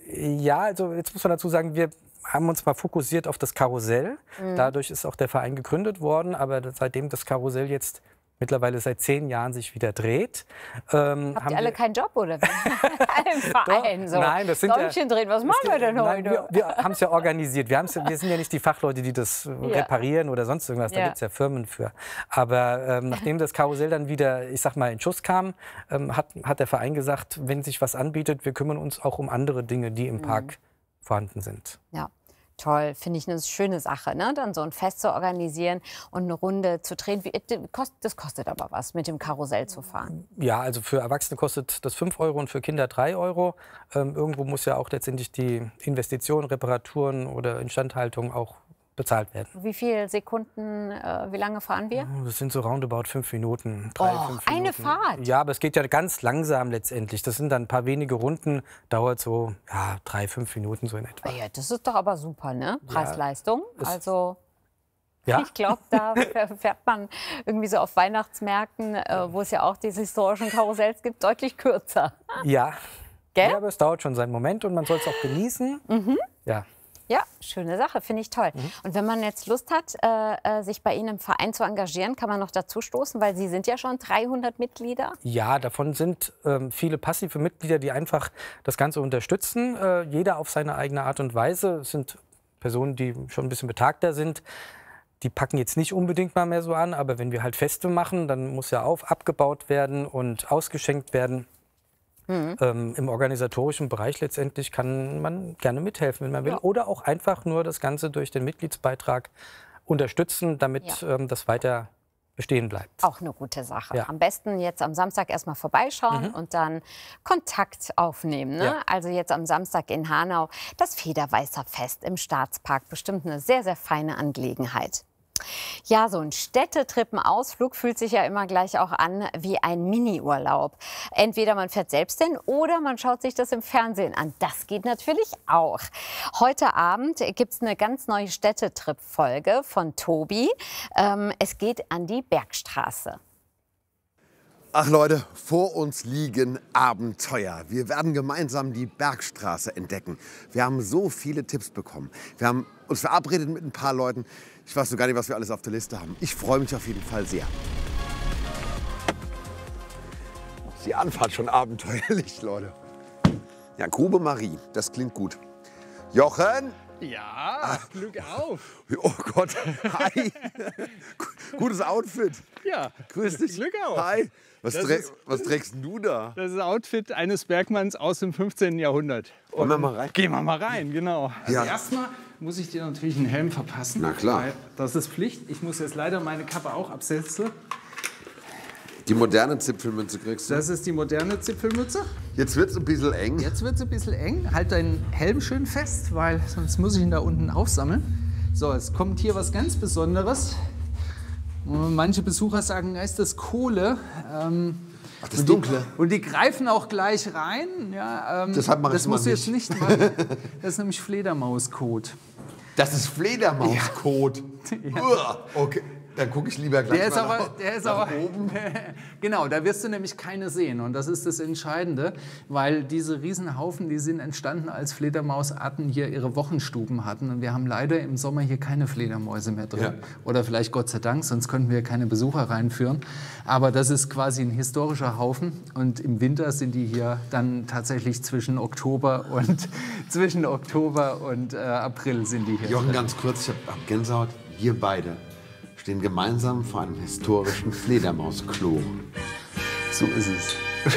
Ja, also jetzt muss man dazu sagen, wir haben uns mal fokussiert auf das Karussell. Dadurch ist auch der Verein gegründet worden. Aber seitdem das Karussell jetzt mittlerweile seit 10 Jahren sich wieder dreht. Habt ihr alle keinen Job, oder? Im Verein so. Nein, das sind Däumchen drehen, was machen wir denn heute? Wir haben es ja organisiert. Wir sind ja nicht die Fachleute, die das reparieren oder sonst irgendwas. Da gibt es ja Firmen für. Aber nachdem das Karussell dann wieder, ich sag mal, in Schuss kam, hat der Verein gesagt, wenn sich was anbietet, wir kümmern uns auch um andere Dinge, die im Park vorhanden sind. Ja. Toll, finde ich eine schöne Sache, ne? Dann so ein Fest zu organisieren und eine Runde zu drehen. Das kostet aber was, mit dem Karussell zu fahren. Ja, also für Erwachsene kostet das 5 € und für Kinder 3 €. Irgendwo muss ja auch letztendlich die Investition, Reparaturen oder Instandhaltung auch bezahlt werden. Wie viele Sekunden, wie lange fahren wir? Das sind so roundabout 5 Minuten. 5 Minuten. Eine Fahrt? Ja, aber es geht ja ganz langsam letztendlich. Das sind dann ein paar wenige Runden, dauert so 3, 5 Minuten so in etwa. Ja, das ist doch aber super, ne? Preis-Leistung. Also ja. Ich glaube, da fährt man irgendwie so auf Weihnachtsmärkten, wo es ja auch diese historischen Karussells gibt, deutlich kürzer. Ja. Gell? Ja, aber es dauert schon seinen Moment und man soll es auch genießen. Ja. Ja, schöne Sache, finde ich toll. Und wenn man jetzt Lust hat, sich bei Ihnen im Verein zu engagieren, kann man noch dazu stoßen, weil Sie sind ja schon 300 Mitglieder. Ja, davon sind viele passive Mitglieder, die einfach das Ganze unterstützen. Jeder auf seine eigene Art und Weise. Es sind Personen, die schon ein bisschen betagter sind. Die packen jetzt nicht unbedingt mal mehr so an, aber wenn wir halt Feste machen, dann muss ja abgebaut werden und ausgeschenkt werden. Im organisatorischen Bereich letztendlich kann man gerne mithelfen, wenn man will. Oder auch einfach nur das Ganze durch den Mitgliedsbeitrag unterstützen, damit das weiter bestehen bleibt. Auch eine gute Sache. Ja. Am besten jetzt am Samstag erstmal vorbeischauen und dann Kontakt aufnehmen. Ne? Ja. Also jetzt am Samstag in Hanau das Federweißer Fest im Staatspark. Bestimmt eine sehr, sehr feine Angelegenheit. Ja, so ein Städtetrippenausflug fühlt sich ja immer gleich auch an wie ein Mini-Urlaub. Entweder man fährt selbst hin oder man schaut sich das im Fernsehen an. Das geht natürlich auch. Heute Abend gibt es eine ganz neue Städtetrip-Folge von Tobi. Es geht an die Bergstraße. Ach Leute, vor uns liegen Abenteuer. Wir werden gemeinsam die Bergstraße entdecken. Wir haben so viele Tipps bekommen. Wir haben uns verabredet mit ein paar Leuten. Ich weiß noch gar nicht, was wir alles auf der Liste haben. Ich freue mich auf jeden Fall sehr. Die Anfahrt schon abenteuerlich, Leute. Ja, Grube Marie, das klingt gut. Jochen? Ja, Glück auf. Oh Gott, hi. Gutes Outfit. Ja, grüß dich. Glück auf. Hi. Was trägst du da? Das ist das Outfit eines Bergmanns aus dem 15. Jahrhundert. Wollen wir mal rein? Gehen wir mal rein, genau. Also Ja. erstmal muss ich dir natürlich einen Helm verpassen. Na klar. Weil das ist Pflicht. Ich muss jetzt leider meine Kappe auch absetzen. Die moderne Zipfelmütze kriegst du. Das ist die moderne Zipfelmütze. Jetzt wird es ein bisschen eng. Jetzt wird es ein bisschen eng. Halt deinen Helm schön fest, weil sonst muss ich ihn da unten aufsammeln. So, es kommt hier was ganz Besonderes. Manche Besucher sagen, ist das Kohle? Ach, das Dunkle. Und die greifen auch gleich rein. Ja, Deshalb mach das ich's mal musst du jetzt nicht machen. Das ist nämlich Fledermauskot. Das ist Fledermauskot. Ja. Okay, dann gucke ich lieber gleich Der ist aber oben. Genau, da wirst du nämlich keine sehen. Und das ist das Entscheidende, weil diese Riesenhaufen, die sind entstanden, als Fledermausarten hier ihre Wochenstuben hatten. Und wir haben leider im Sommer hier keine Fledermäuse mehr drin. Ja. Oder vielleicht Gott sei Dank, sonst könnten wir keine Besucher reinführen. Aber das ist quasi ein historischer Haufen. Und im Winter sind die hier dann tatsächlich zwischen Oktober und April sind die hier. Jochen, ganz kurz, ich hab Gänsehaut. Wir beide stehen gemeinsam vor einem historischen Fledermausklo. So ist es.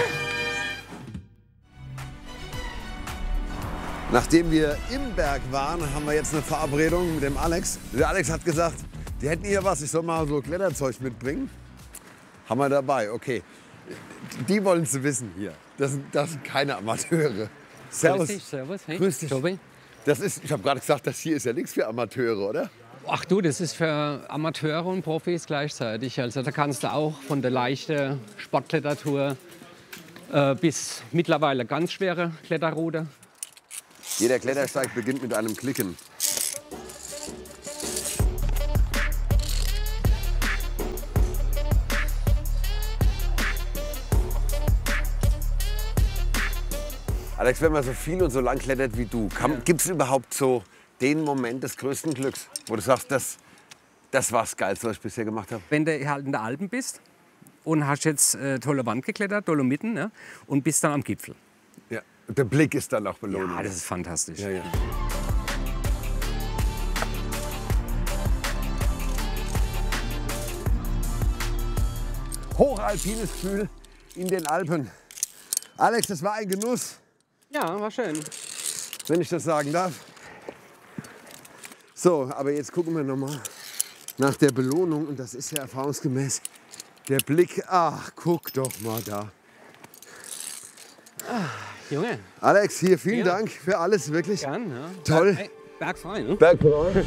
Nachdem wir im Berg waren, haben wir jetzt eine Verabredung mit dem Alex. Der Alex hat gesagt, die hätten hier was, ich soll mal so Kletterzeug mitbringen. Haben wir dabei, okay. Die wollen es wissen hier. Das sind keine Amateure. Servus. Grüß dich, servus. Hey. Grüß dich. Tobi. Ich habe gerade gesagt, das hier ist ja nichts für Amateure, oder? Ach du, das ist für Amateure und Profis gleichzeitig. Also da kannst du auch von der leichten Sportklettertour bis mittlerweile ganz schwere Kletterroute. Jeder Klettersteig beginnt mit einem Klicken. Alex, wenn man so viel und so lang klettert wie du, gibt es überhaupt so den Moment des größten Glücks, wo du sagst, das war das Geilste, was ich bisher gemacht habe? Wenn du halt in den Alpen bist und hast jetzt tolle Wand geklettert, Dolomiten, ne? Und bist dann am Gipfel. Ja, und der Blick ist dann auch belohnt. Ja, das ist fantastisch. Ja, ja. Hochalpines Gefühl in den Alpen. Alex, das war ein Genuss. Ja, war schön. Wenn ich das sagen darf. So, aber jetzt gucken wir noch mal nach der Belohnung. Und das ist ja erfahrungsgemäß der Blick. Ach, guck doch mal da. Junge. Alex, hier vielen Dank für alles, wirklich. Gern, ja. Toll. Hey, bergfrei, ne? Bergfrei.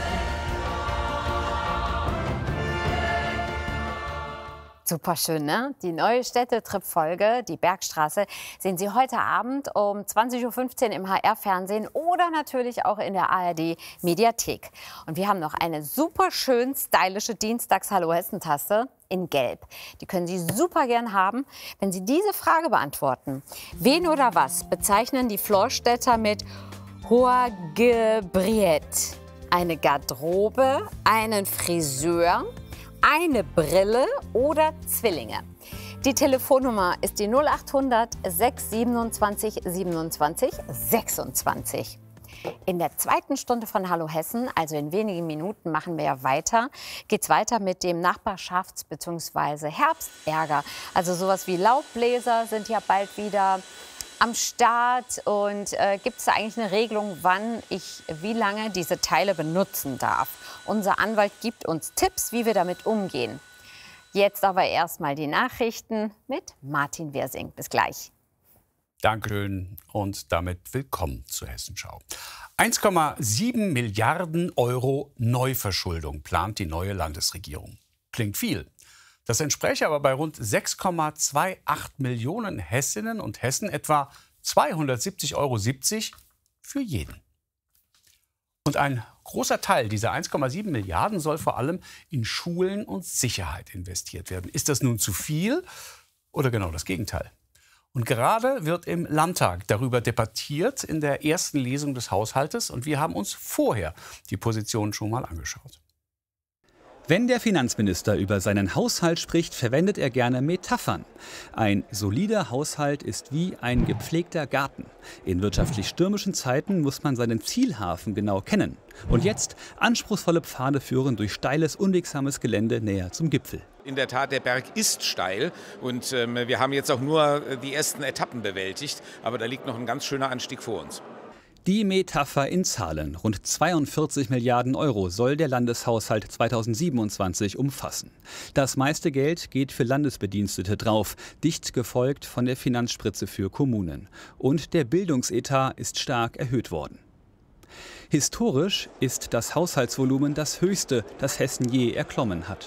Super schön, ne? Die neue Städtetrip-Folge, die Bergstraße, sehen Sie heute Abend um 20:15 Uhr im HR-Fernsehen oder natürlich auch in der ARD-Mediathek. Und wir haben noch eine super schön stylische Dienstags-Hallo-Hessen-Tasse in Gelb. Die können Sie super gern haben, wenn Sie diese Frage beantworten. Wen oder was bezeichnen die Florstädter mit hoher Gebriet? Eine Garderobe, einen Friseur, eine Brille oder Zwillinge? Die Telefonnummer ist die 0800 627 27 26. In der zweiten Stunde von Hallo Hessen, also in wenigen Minuten machen wir ja weiter, geht's weiter mit dem Nachbarschafts- bzw. Herbstärger. Also sowas wie Laubbläser sind ja bald wieder am Start. Und gibt es da eigentlich eine Regelung, wann ich wie lange diese Teile benutzen darf? Unser Anwalt gibt uns Tipps, wie wir damit umgehen. Jetzt aber erstmal die Nachrichten mit Martin Wirsing. Bis gleich. Dankeschön und damit willkommen zur Hessenschau. 1,7 Milliarden Euro Neuverschuldung plant die neue Landesregierung. Klingt viel. Das entspräche aber bei rund 6,28 Millionen Hessinnen und Hessen etwa 270,70 € für jeden. Und ein großer Teil dieser 1,7 Milliarden soll vor allem in Schulen und Sicherheit investiert werden. Ist das nun zu viel oder genau das Gegenteil? Und gerade wird im Landtag darüber debattiert in der ersten Lesung des Haushaltes. Und wir haben uns vorher die Position schon mal angeschaut. Wenn der Finanzminister über seinen Haushalt spricht, verwendet er gerne Metaphern. Ein solider Haushalt ist wie ein gepflegter Garten. In wirtschaftlich stürmischen Zeiten muss man seinen Zielhafen genau kennen. Und jetzt anspruchsvolle Pfade führen durch steiles, unwegsames Gelände näher zum Gipfel. In der Tat, der Berg ist steil und wir haben jetzt auch nur die ersten Etappen bewältigt. Aber da liegt noch ein ganz schöner Anstieg vor uns. Die Metapher in Zahlen. Rund 42 Milliarden Euro soll der Landeshaushalt 2027 umfassen. Das meiste Geld geht für Landesbedienstete drauf, dicht gefolgt von der Finanzspritze für Kommunen. Und der Bildungsetat ist stark erhöht worden. Historisch ist das Haushaltsvolumen das höchste, das Hessen je erklommen hat.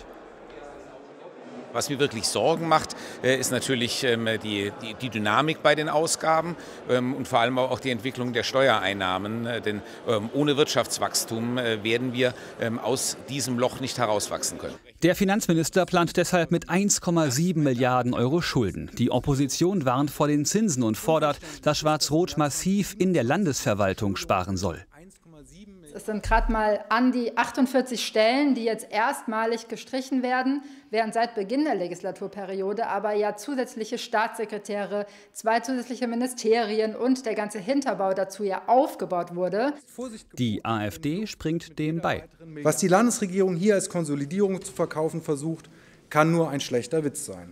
Was mir wirklich Sorgen macht, ist natürlich die Dynamik bei den Ausgaben und vor allem auch die Entwicklung der Steuereinnahmen. Denn ohne Wirtschaftswachstum werden wir aus diesem Loch nicht herauswachsen können. Der Finanzminister plant deshalb mit 1,7 Milliarden Euro Schulden. Die Opposition warnt vor den Zinsen und fordert, dass Schwarz-Rot massiv in der Landesverwaltung sparen soll. Es sind gerade mal an die 48 Stellen, die jetzt erstmalig gestrichen werden, während seit Beginn der Legislaturperiode aber ja zusätzliche Staatssekretäre, 2 zusätzliche Ministerien und der ganze Hinterbau dazu ja aufgebaut wurde. Die AfD springt dem bei. Was die Landesregierung hier als Konsolidierung zu verkaufen versucht, kann nur ein schlechter Witz sein.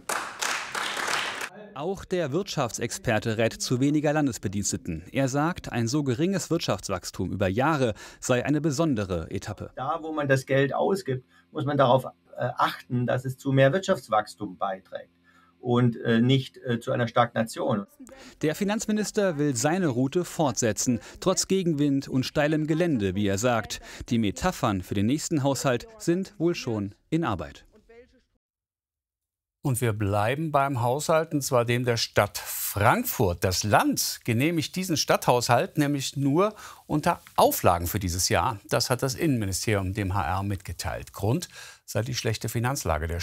Auch der Wirtschaftsexperte rät zu weniger Landesbediensteten. Er sagt, ein so geringes Wirtschaftswachstum über Jahre sei eine besondere Etappe. Da, wo man das Geld ausgibt, muss man darauf achten, dass es zu mehr Wirtschaftswachstum beiträgt und nicht zu einer Stagnation. Der Finanzminister will seine Route fortsetzen, trotz Gegenwind und steilem Gelände, wie er sagt. Die Metaphern für den nächsten Haushalt sind wohl schon in Arbeit. Und wir bleiben beim Haushalt, und zwar dem der Stadt Frankfurt. Das Land genehmigt diesen Stadthaushalt nämlich nur unter Auflagen für dieses Jahr. Das hat das Innenministerium dem HR mitgeteilt. Grund sei die schlechte Finanzlage der